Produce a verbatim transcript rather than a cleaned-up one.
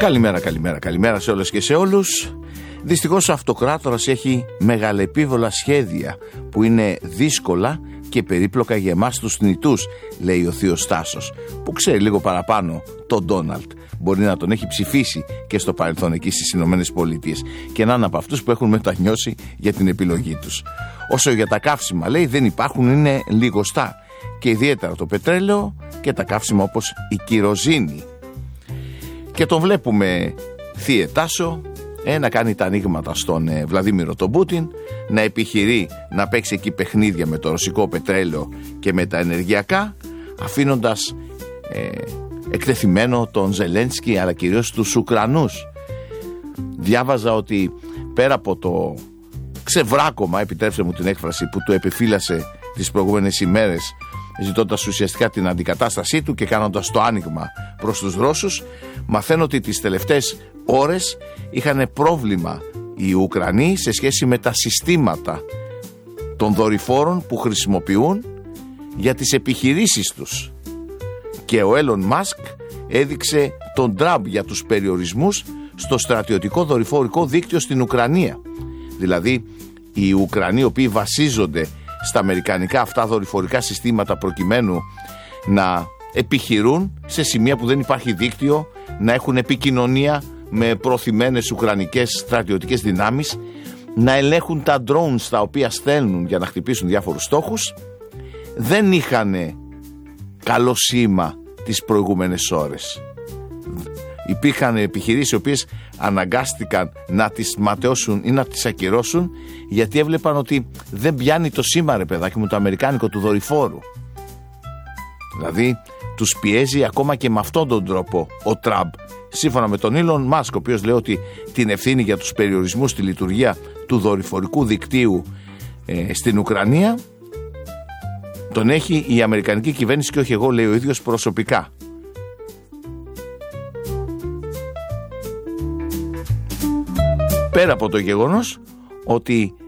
Καλημέρα, καλημέρα, καλημέρα σε όλες και σε όλους. Δυστυχώς ο αυτοκράτορας έχει μεγαλεπίβολα σχέδια που είναι δύσκολα και περίπλοκα για εμάς τους θνητούς, λέει ο θείος Τάσος, που ξέρει λίγο παραπάνω τον Ντόναλντ. Μπορεί να τον έχει ψηφίσει και στο παρελθόν εκεί στις Ηνωμένες Πολιτείες και να είναι από αυτούς που έχουν μετανιώσει για την επιλογή τους. Όσο για τα καύσιμα, λέει, δεν υπάρχουν, είναι λιγοστά, και ιδιαίτερα το πετρέλαιο και τα καύσιμα όπως η κυροζίνη. Και τον βλέπουμε, θύε Τάσο, ε, να κάνει τα ανοίγματα στον ε, Βλαδίμηρο τον Πούτιν, να επιχειρεί να παίξει εκεί παιχνίδια με το ρωσικό πετρέλαιο και με τα ενεργειακά, αφήνοντας ε, εκτεθειμένο τον Ζελένσκι αλλά κυρίως τους Ουκρανούς. Διάβαζα ότι πέρα από το ξεβράκωμα, επιτρέψτε μου την έκφραση, που του επιφύλασε τις προηγούμενες ημέρες, ζητώντας ουσιαστικά την αντικατάστασή του και κάνοντας το άνοιγμα προς τους Ρώσους, μαθαίνω ότι τις τελευταίες ώρες είχαν πρόβλημα οι Ουκρανοί σε σχέση με τα συστήματα των δορυφόρων που χρησιμοποιούν για τις επιχειρήσεις τους. Και ο Έλλον Μάσκ έδειξε τον Τραμπ για τους περιορισμούς στο στρατιωτικό δορυφορικό δίκτυο στην Ουκρανία. Δηλαδή οι Ουκρανοί, οι οποίοι βασίζονται στα αμερικανικά αυτά δορυφορικά συστήματα προκειμένου να επιχειρούν σε σημεία που δεν υπάρχει δίκτυο, να έχουν επικοινωνία με προωθημένες ουκρανικές στρατιωτικές δυνάμεις, να ελέγχουν τα drones τα οποία στέλνουν για να χτυπήσουν διάφορους στόχους, δεν είχαν καλό σήμα τις προηγούμενες ώρες. Υπήρχαν επιχειρήσεις οι οποίες αναγκάστηκαν να τις ματαιώσουν ή να τις ακυρώσουν, γιατί έβλεπαν ότι δεν πιάνει το σήμα, ρε παιδάκι μου, το αμερικάνικο του δορυφόρου. Δηλαδή τους πιέζει ακόμα και με αυτόν τον τρόπο ο Τραμπ, σύμφωνα με τον Έλλον Μάσκ, ο οποίος λέει ότι την ευθύνη για τους περιορισμούς στη λειτουργία του δορυφορικού δικτύου ε, στην Ουκρανία τον έχει η αμερικανική κυβέρνηση και όχι εγώ, λέει ο ίδιος προσωπικά. Πέρα από το γεγονός ότι